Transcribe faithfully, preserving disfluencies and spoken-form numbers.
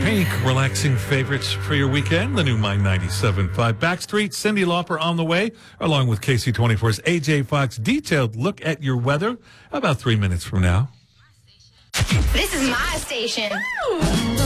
Pink, relaxing favorites for your weekend. The new My ninety-seven point five Backstreet, Cyndi Lauper on the way, along with K C twenty-four's A J Fox. Detailed look at your weather about three minutes from now. This is my station.